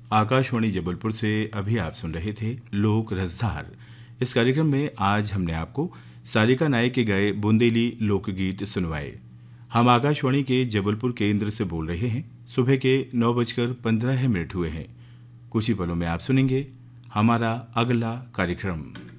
आकाशवाणी जबलपुर से अभी आप सुन रहे थे लोक रसधार। इस कार्यक्रम में आज हमने आपको सारिका नायक के गाए बुंदेली लोकगीत सुनवाए। हम आकाशवाणी के जबलपुर केंद्र से बोल रहे हैं। सुबह के 9:15 हुए हैं। कुछ ही पलों में आप सुनेंगे हमारा अगला कार्यक्रम।